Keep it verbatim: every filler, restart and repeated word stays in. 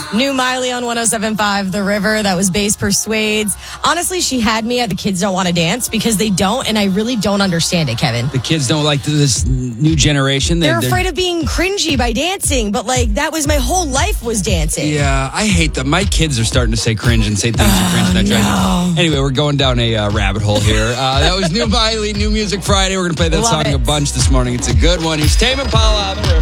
New Miley on one oh seven point five, The River. That was Bass Persuades. Honestly, she had me at the kids don't want to dance because they don't, and I really don't understand it, Kevin. The kids don't like this new generation. They're, they're afraid of being cringy by dancing, but like that was my whole life was dancing. Yeah, I hate them. My kids are starting to say cringe and say things oh, are cringe. And I try no. to... Anyway, we're going down a uh, rabbit hole here. Uh, that was New Miley, New Music Friday. We're going to play that Love song it. a bunch this morning. It's a good one. He's Tame Impala.